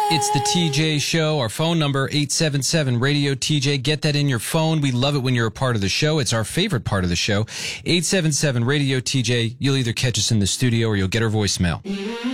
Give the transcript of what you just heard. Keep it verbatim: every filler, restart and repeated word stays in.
It's the T J Show. Our phone number, eight seven seven radio T J. Get that in your phone. We love it when you're a part of the show. It's our favorite part of the show. eight seven seven radio T J. You'll either catch us in the studio or you'll get our voicemail.